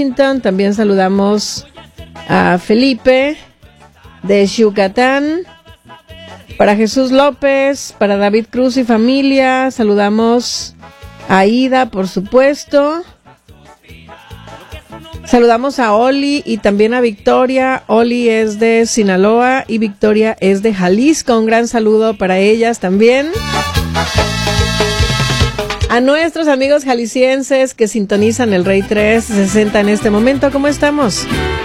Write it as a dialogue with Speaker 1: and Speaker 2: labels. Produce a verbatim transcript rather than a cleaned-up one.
Speaker 1: Washington. También saludamos a Felipe de Yucatán. Para Jesús López, para David Cruz y familia, saludamos a Ida, por supuesto. Saludamos a Oli y también a Victoria. Oli es de Sinaloa y Victoria es de Jalisco. Un gran saludo para ellas también. A nuestros amigos jaliscienses que sintonizan el Rey trescientos sesenta en este momento, ¿cómo estamos?